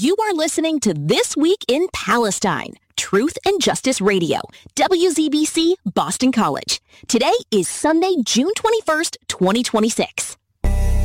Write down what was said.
You are listening to This Week in Palestine, Truth and Justice Radio, WZBC Boston College. Today is Sunday, June 21st, 2026.